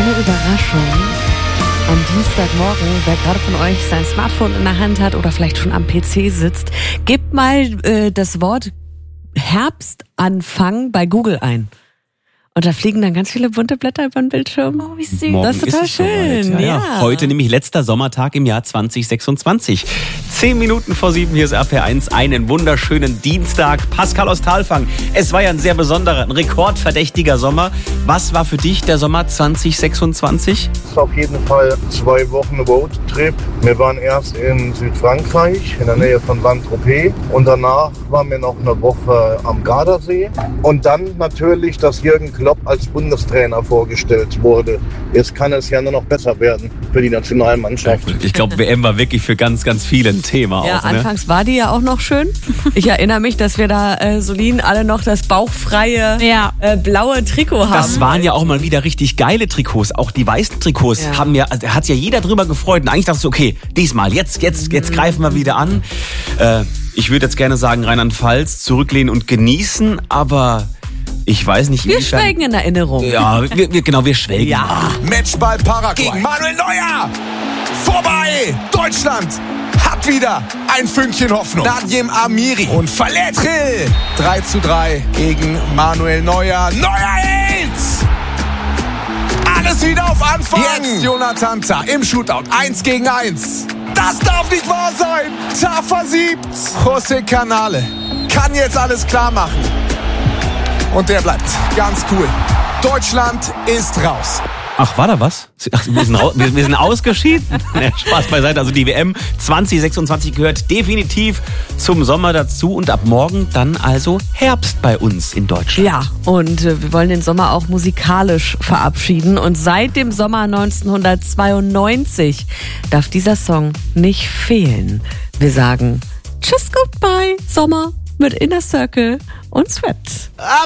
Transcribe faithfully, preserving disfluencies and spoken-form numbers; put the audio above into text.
eine Überraschung. Am Dienstagmorgen, wer gerade von euch sein Smartphone in der Hand hat oder vielleicht schon am P C sitzt, gebt mal äh, das Wort Herbstanfang bei Google ein. Und da fliegen dann ganz viele bunte Blätter über den Bildschirm. Oh, wie süß. Morgen das ist total ist schön. schön. Ja, Ja. ja. Heute nämlich letzter Sommertag im Jahr zwanzig sechsundzwanzig. Zehn Minuten vor sieben, hier ist R P R eins. Einen wunderschönen Dienstag. Pascal aus Thalfang. Es war ja ein sehr besonderer, ein rekordverdächtiger Sommer. Was war für dich der Sommer zwanzig sechsundzwanzig? Das ist auf jeden Fall zwei Wochen Roadtrip. Wir waren erst in Südfrankreich, in der Nähe von Saint-Tropez. Und danach waren wir noch eine Woche am Gardasee. Und dann natürlich, dass Jürgen Klopp als Bundestrainer vorgestellt wurde. Jetzt kann es ja nur noch besser werden für die Nationalmannschaft. Ich glaube, W M war wirklich für ganz, ganz viele ein Thema. Ja, auch, ne? anfangs war die ja auch noch schön. Ich erinnere mich, dass wir da äh, soliden alle noch das bauchfreie Ja. äh, blaue Trikot haben. Das waren ja auch mal wieder richtig geile Trikots. Auch die weißen Trikots Ja. haben ja, also hat ja jeder drüber gefreut. Und eigentlich dachte ich, okay, diesmal, jetzt, jetzt, jetzt greifen wir wieder an. Äh, ich würde jetzt gerne sagen, Rheinland-Pfalz, zurücklehnen und genießen, aber ich weiß nicht, wir inwiefern- schwelgen in Erinnerung. Ja, wir, wir, genau, wir schwelgen. Ja. Matchball Paraguay gegen Manuel Neuer. Vorbei. Deutschland hat wieder ein Fünkchen Hoffnung. Nadim Amiri und Verlettrill. drei zu drei gegen Manuel Neuer. Neuer hält. Alles wieder auf Anfang. Jetzt Jonathan Tah im Shootout. eins gegen eins. Das darf nicht wahr sein. Tah versiebt. José Canale kann jetzt alles klar machen. Und der bleibt ganz cool. Deutschland ist raus. Ach, war da was? Ach, wir, sind raus, wir, wir sind ausgeschieden? Nee, Spaß beiseite. Also die W M zwanzig sechsundzwanzig gehört definitiv zum Sommer dazu. Und ab morgen dann also Herbst bei uns in Deutschland. Ja, und äh, wir wollen den Sommer auch musikalisch verabschieden. Und seit dem Sommer neunzehnhundertzweiundneunzig darf dieser Song nicht fehlen. Wir sagen Tschüss, Goodbye, Sommer mit Inner Circle und Sweat. Aber